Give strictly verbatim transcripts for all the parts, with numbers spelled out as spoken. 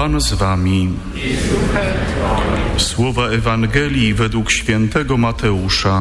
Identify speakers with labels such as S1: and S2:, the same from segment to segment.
S1: Pan z wami. Słowa Ewangelii według świętego Mateusza.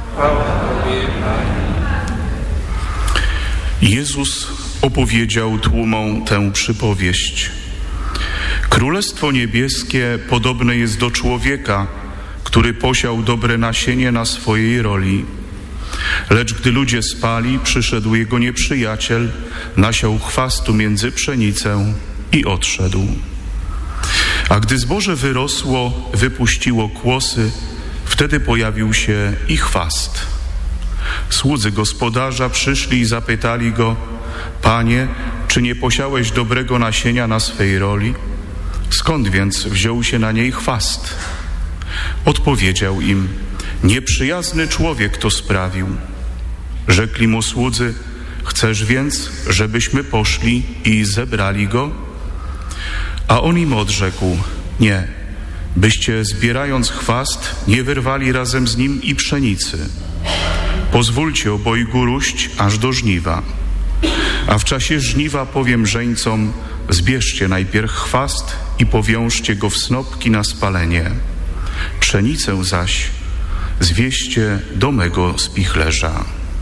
S1: Jezus opowiedział tłumom tę przypowieść. Królestwo niebieskie podobne jest do człowieka, który posiał dobre nasienie na swojej roli. Lecz gdy ludzie spali, przyszedł jego nieprzyjaciel, nasiał chwastu między pszenicę i odszedł. A gdy zboże wyrosło, wypuściło kłosy, wtedy pojawił się i chwast. Słudzy gospodarza przyszli i zapytali go: Panie, czy nie posiałeś dobrego nasienia na swej roli? Skąd więc wziął się na niej chwast? Odpowiedział im: Nieprzyjazny człowiek to sprawił. Rzekli mu słudzy: Chcesz więc, żebyśmy poszli i zebrali go? A on im odrzekł: Nie, byście zbierając chwast nie wyrwali razem z nim i pszenicy. Pozwólcie obojgu róść aż do żniwa. A w czasie żniwa powiem żeńcom: zbierzcie najpierw chwast i powiążcie go w snopki na spalenie. Pszenicę zaś zwieźcie do mego spichlerza.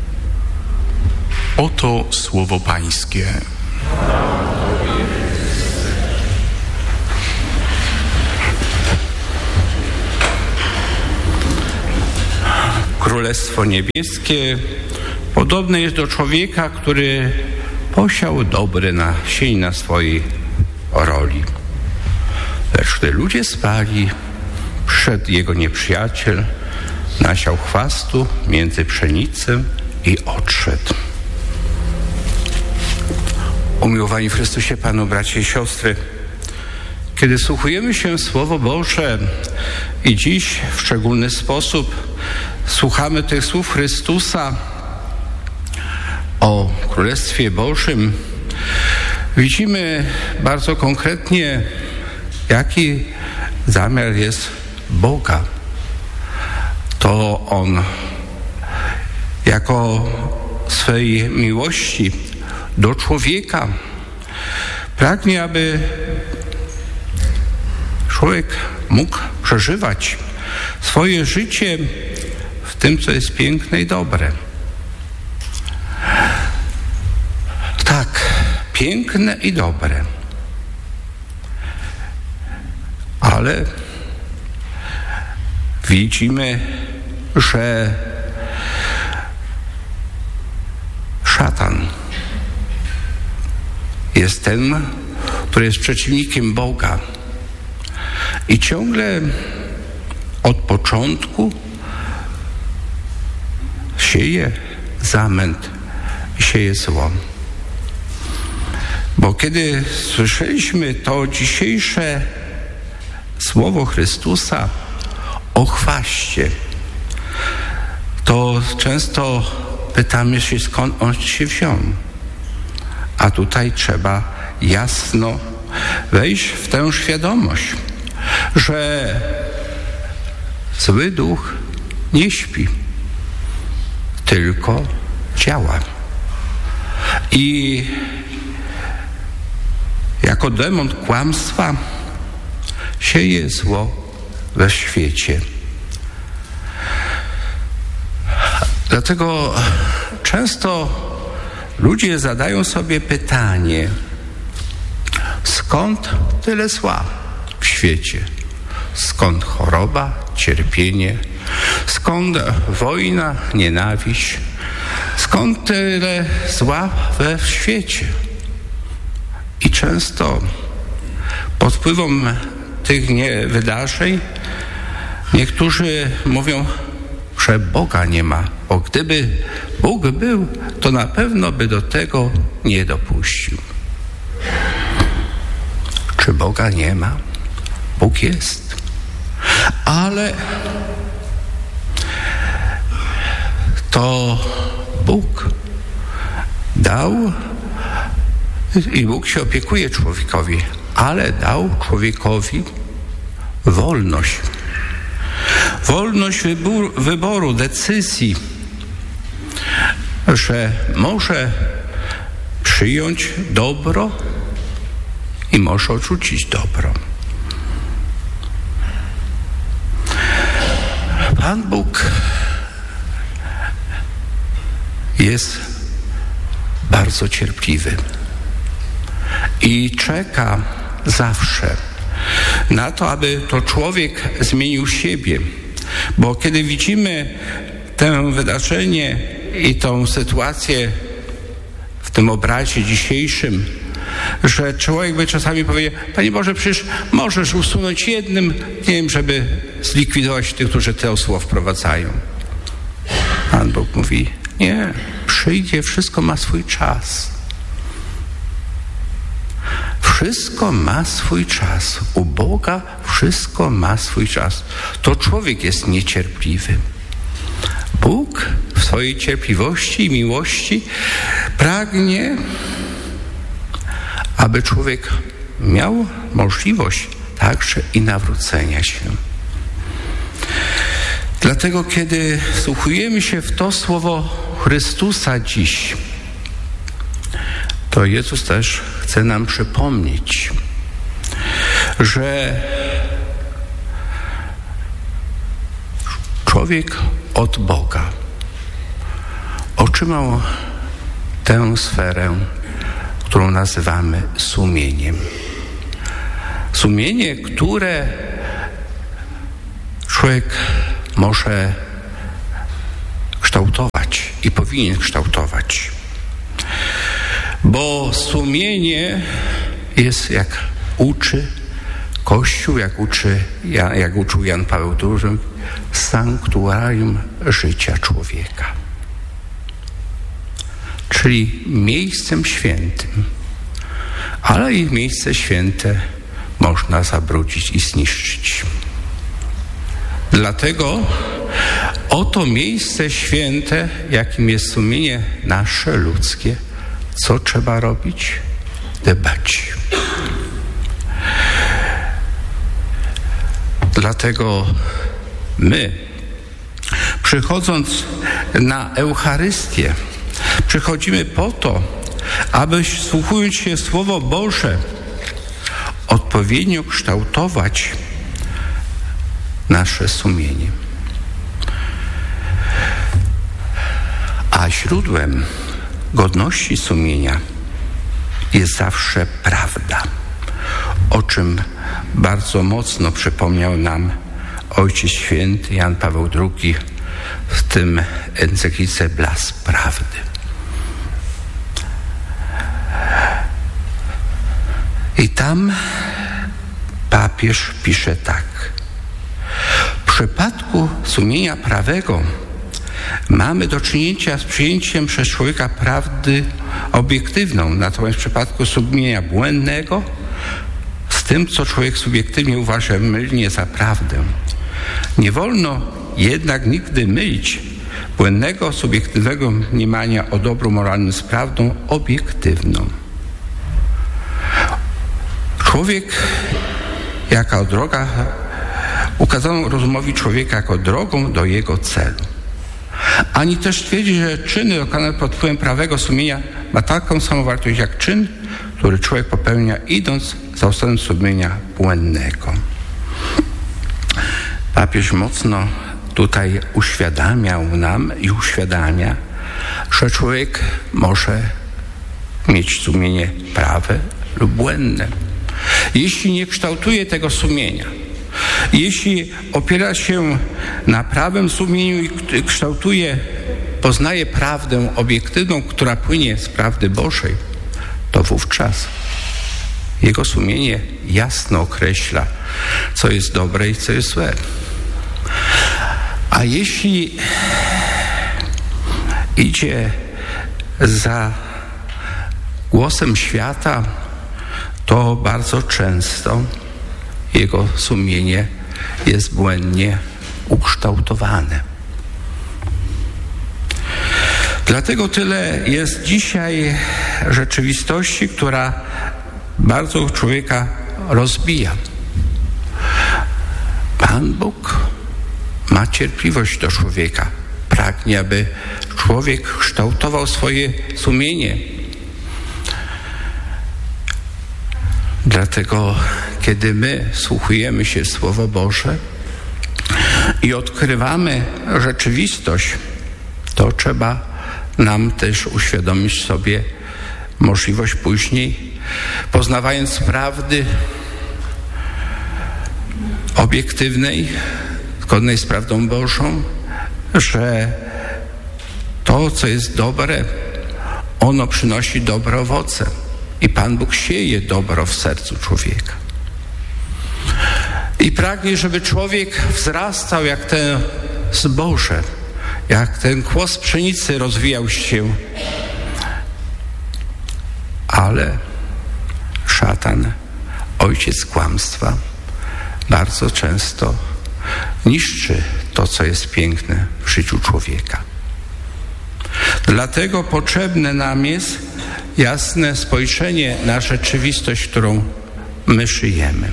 S1: Oto słowo Pańskie.
S2: Królestwo niebieskie podobne jest do człowieka, który posiał dobre nasienie na swojej roli. Lecz gdy ludzie spali, przyszedł jego nieprzyjaciel, nasiał chwastu między pszenicę i odszedł. Umiłowani w Chrystusie Panu, bracia i siostry, kiedy słuchujemy się Słowo Boże i dziś w szczególny sposób słuchamy tych słów Chrystusa o Królestwie Bożym, widzimy bardzo konkretnie, jaki zamiar jest Boga. To On jako swej miłości do człowieka pragnie, aby człowiek mógł przeżywać swoje życie w tym, co jest piękne i dobre. Tak, piękne i dobre. Ale widzimy, że szatan jest tym, który jest przeciwnikiem Boga. I ciągle od początku sieje zamęt, sieje zło. Bo kiedy słyszeliśmy to dzisiejsze słowo Chrystusa o chwaście, to często pytamy się, skąd on się wziął. A tutaj trzeba jasno wejść w tę świadomość, że zły duch nie śpi, tylko działa. I jako demon kłamstwa sieje zło we świecie. Dlatego często ludzie zadają sobie pytanie, skąd tyle zła w świecie? Skąd choroba, cierpienie? Skąd wojna, nienawiść? Skąd tyle zła we świecie? I często pod wpływem tych nie wydarzeń niektórzy mówią, że Boga nie ma, bo gdyby Bóg był, to na pewno by do tego nie dopuścił. Czy Boga nie ma? Bóg jest. Ale to Bóg dał i Bóg się opiekuje człowiekowi, ale dał człowiekowi wolność. Wolność wyboru, wyboru, decyzji, że może przyjąć dobro i może odrzucić dobro. Pan Bóg jest bardzo cierpliwy i czeka zawsze na to, aby to człowiek zmienił siebie. Bo kiedy widzimy to wydarzenie i tą sytuację w tym obrazie dzisiejszym, że człowiek by czasami powie: Panie Boże, przecież możesz usunąć jednym, nie wiem, żeby zlikwidować tych, którzy te osło wprowadzają. Pan Bóg mówi: nie, przyjdzie, wszystko ma swój czas. Wszystko ma swój czas. U Boga wszystko ma swój czas. To człowiek jest niecierpliwy. Bóg w swojej cierpliwości i miłości pragnie, aby człowiek miał możliwość także i nawrócenia się. Dlatego, kiedy wsłuchujemy się w to słowo Chrystusa dziś, to Jezus też chce nam przypomnieć, że człowiek od Boga otrzymał tę sferę, którą nazywamy sumieniem. Sumienie, które człowiek może kształtować i powinien kształtować. Bo sumienie jest, jak uczy Kościół, jak, uczy, jak uczył Jan Paweł drugi, sanktuarium życia człowieka. Czyli miejscem świętym. Ale i miejsce święte można zabrudzić i zniszczyć. Dlatego oto miejsce święte, jakim jest sumienie nasze ludzkie, co trzeba robić? Dbać. Dlatego my, przychodząc na Eucharystię, przychodzimy po to, aby, wsłuchując się w Słowo Boże, odpowiednio kształtować nasze sumienie. A źródłem godności sumienia jest zawsze prawda, o czym bardzo mocno przypomniał nam Ojciec Święty Jan Paweł drugi w tym encyklice Blask Prawdy. I tam papież pisze tak: w przypadku sumienia prawego mamy do czynienia z przyjęciem przez człowieka prawdy obiektywną, natomiast w przypadku sumienia błędnego z tym, co człowiek subiektywnie uważa mylnie za prawdę. Nie wolno jednak nigdy mylić błędnego, subiektywnego mniemania o dobru moralnym z prawdą obiektywną. Człowiek jako droga, ukazano rozumowi człowieka jako drogą do jego celu. Ani też twierdzi, że czyny dokonane pod wpływem prawego sumienia ma taką samą wartość jak czyn, który człowiek popełnia, idąc za ustawą sumienia błędnego. Papież mocno tutaj uświadamiał nam i uświadamia, że człowiek może mieć sumienie prawe lub błędne. Jeśli nie kształtuje tego sumienia, jeśli opiera się na prawym sumieniu i kształtuje, poznaje prawdę obiektywną, która płynie z prawdy Bożej, to wówczas jego sumienie jasno określa, co jest dobre i co jest złe. A jeśli idzie za głosem świata, to bardzo często jego sumienie jest błędnie ukształtowane. Dlatego tyle jest dzisiaj rzeczywistości, która bardzo człowieka rozbija. Pan Bóg ma cierpliwość do człowieka. Pragnie, aby człowiek kształtował swoje sumienie. Dlatego, kiedy my wsłuchujemy się w Słowo Boże i odkrywamy rzeczywistość, to trzeba nam też uświadomić sobie możliwość później, poznawając prawdy obiektywnej, zgodnej z prawdą Bożą, że to, co jest dobre, ono przynosi dobre owoce i Pan Bóg sieje dobro w sercu człowieka. I pragnie, żeby człowiek wzrastał jak ten zboże, jak ten kłos pszenicy rozwijał się. Ale szatan, ojciec kłamstwa, bardzo często niszczy to, co jest piękne w życiu człowieka. Dlatego potrzebne nam jest jasne spojrzenie na rzeczywistość, którą my żyjemy.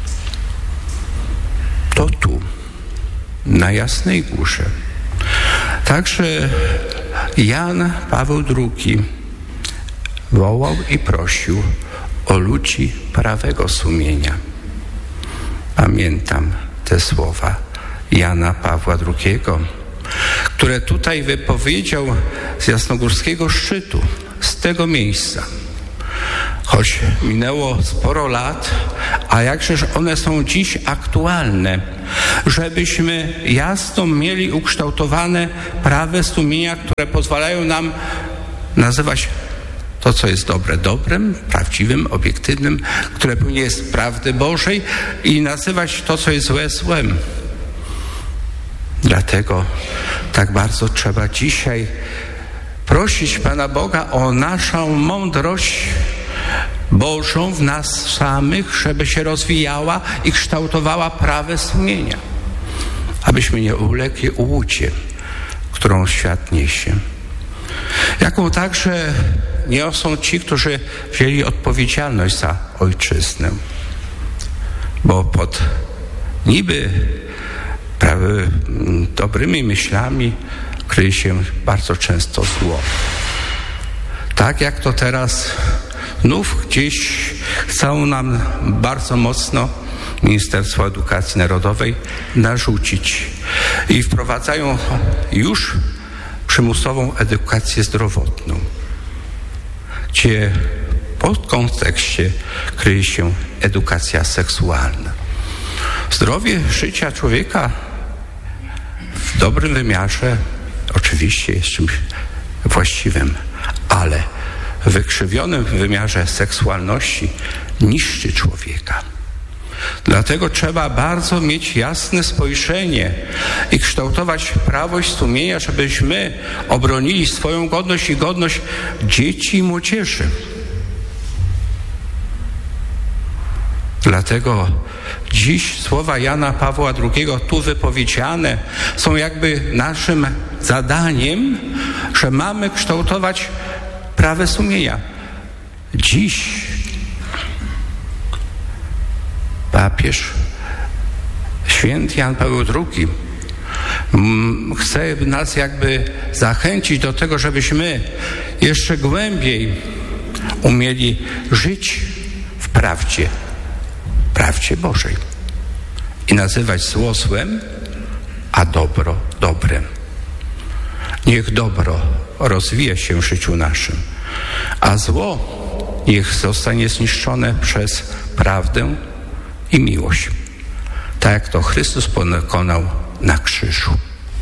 S2: To tu, na Jasnej Górze. Także Jan Paweł drugi wołał i prosił o ludzi prawego sumienia. Pamiętam te słowa Jana Pawła drugiego, które tutaj wypowiedział z jasnogórskiego szczytu, z tego miejsca. Choć minęło sporo lat, a jakżeż one są dziś aktualne, żebyśmy jasno mieli ukształtowane prawe sumienia, które pozwalają nam nazywać to, co jest dobre, dobrem, prawdziwym, obiektywnym, które pewnie jest prawdy Bożej, i nazywać to, co jest złe, złem. Dlatego tak bardzo trzeba dzisiaj prosić Pana Boga o naszą mądrość Bożą w nas samych, żeby się rozwijała i kształtowała prawe sumienia, abyśmy nie ulegli ułudzie, którą świat niesie, jaką także niosą ci, którzy wzięli odpowiedzialność za ojczyznę, bo pod niby prawy, dobrymi myślami kryje się bardzo często zło. Tak jak to teraz znów gdzieś chcą nam bardzo mocno Ministerstwo Edukacji Narodowej narzucić i wprowadzają już przymusową edukację zdrowotną, gdzie w kontekście kryje się edukacja seksualna. Zdrowie życia człowieka w dobrym wymiarze oczywiście jest czymś właściwym, ale w wykrzywionym wymiarze seksualności niszczy człowieka. Dlatego trzeba bardzo mieć jasne spojrzenie i kształtować prawość sumienia, żebyśmy obronili swoją godność i godność dzieci i młodzieży. Dlatego dziś słowa Jana Pawła drugiego tu wypowiedziane są jakby naszym zadaniem, że mamy kształtować prawe sumienia. Dziś papież święty Jan Paweł drugi chce nas jakby zachęcić do tego, żebyśmy jeszcze głębiej umieli żyć w prawdzie, prawdzie Bożej i nazywać zło złem, a dobro dobrem. Niech dobro rozwija się w życiu naszym, a zło niech zostanie zniszczone przez prawdę i miłość, tak jak to Chrystus pokonał na krzyżu.